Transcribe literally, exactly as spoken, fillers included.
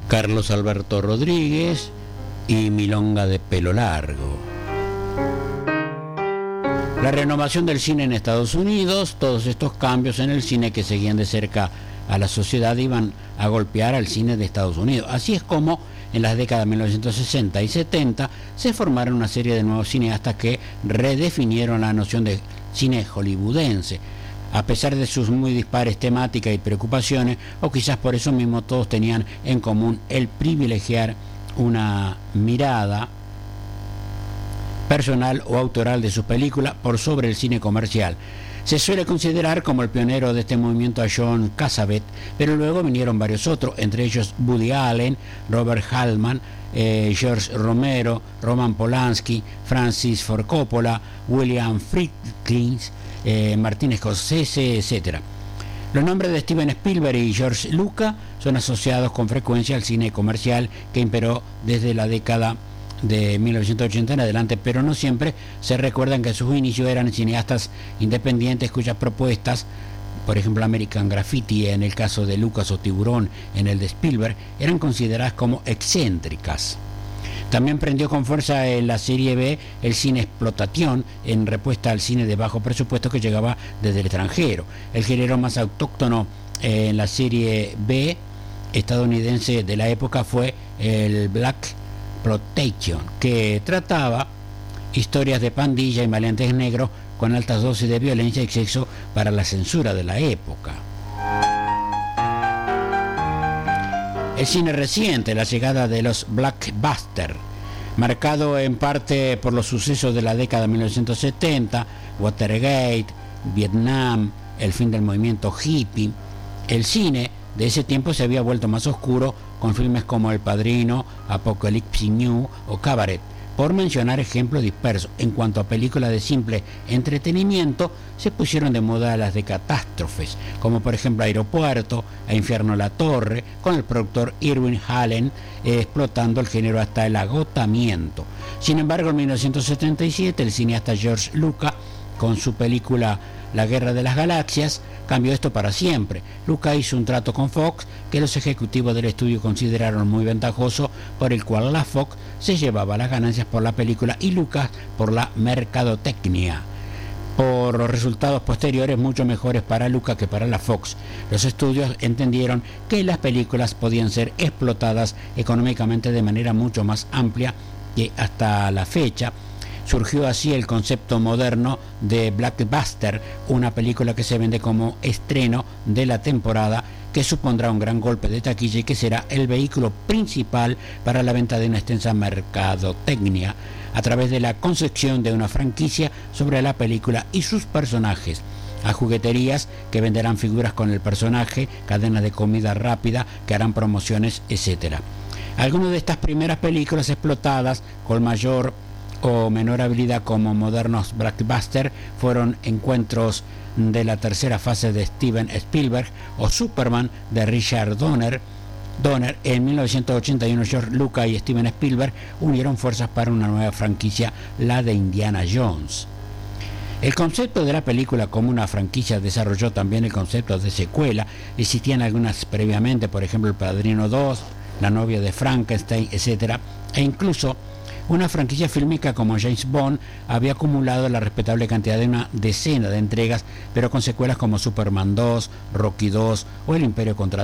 Carlos Alberto Rodríguez y Milonga de pelo largo. La renovación del cine en Estados Unidos, todos estos cambios en el cine que seguían de cerca a la sociedad iban a golpear al cine de Estados Unidos. Así es como en las décadas de mil novecientos sesenta y setenta se formaron una serie de nuevos cineastas que redefinieron la noción de cine hollywoodense. A pesar de sus muy dispares temáticas y preocupaciones, o quizás por eso mismo todos tenían en común el privilegiar una mirada personal o autoral de sus películas por sobre el cine comercial. Se suele considerar como el pionero de este movimiento a John Cassavetes, pero luego vinieron varios otros, entre ellos Woody Allen, Robert Altman, eh, George Romero, Roman Polanski, Francis Ford Coppola, William Friedkin, eh, Martin Scorsese, etcétera. Los nombres de Steven Spielberg y George Lucas son asociados con frecuencia al cine comercial que imperó desde la década de mil novecientos ochenta en adelante, pero no siempre se recuerdan que sus inicios eran cineastas independientes cuyas propuestas, por ejemplo American Graffiti en el caso de Lucas o Tiburón en el de Spielberg, eran consideradas como excéntricas. También prendió con fuerza en la serie B el cine explotación en respuesta al cine de bajo presupuesto que llegaba desde el extranjero. El género más autóctono en la serie B estadounidense de la época fue el Black Exploitation, que trataba historias de pandilla y maleantes negros con altas dosis de violencia y sexo para la censura de la época. El cine reciente, la llegada de los blockbusters, marcado en parte por los sucesos de la década de mil novecientos setenta, Watergate, Vietnam, el fin del movimiento hippie. El cine de ese tiempo se había vuelto más oscuro con filmes como El Padrino, Apocalypse Now o Cabaret, por mencionar ejemplos dispersos. En cuanto a películas de simple entretenimiento, se pusieron de moda las de catástrofes, como por ejemplo Aeropuerto e Infierno la Torre, con el productor Irwin Allen eh, explotando el género hasta el agotamiento. Sin embargo, en mil novecientos setenta y siete, el cineasta George Lucas, con su película La Guerra de las Galaxias, cambió esto para siempre. Lucas hizo un trato con Fox que los ejecutivos del estudio consideraron muy ventajoso, por el cual la Fox se llevaba las ganancias por la película y Lucas por la mercadotecnia. Por los resultados posteriores mucho mejores para Lucas que para la Fox, los estudios entendieron que las películas podían ser explotadas económicamente de manera mucho más amplia que hasta la fecha. Surgió así el concepto moderno de blockbuster, una película que se vende como estreno de la temporada, que supondrá un gran golpe de taquilla y que será el vehículo principal para la venta de una extensa mercadotecnia a través de la concepción de una franquicia sobre la película y sus personajes, a jugueterías que venderán figuras con el personaje, cadenas de comida rápida que harán promociones, etcétera. Algunas de estas primeras películas explotadas con mayor o menor habilidad como modernos blockbusters fueron Encuentros de la tercera fase de Steven Spielberg o Superman de Richard Donner. Donner en mil novecientos ochenta y uno, George Lucas y Steven Spielberg unieron fuerzas para una nueva franquicia, la de Indiana Jones. El concepto de la película como una franquicia desarrolló también el concepto de secuela. Existían algunas previamente, por ejemplo El Padrino dos, La novia de Frankenstein, etcétera, e incluso una franquicia fílmica como James Bond había acumulado la respetable cantidad de una decena de entregas, pero con secuelas como Superman dos, Rocky dos o El Imperio contra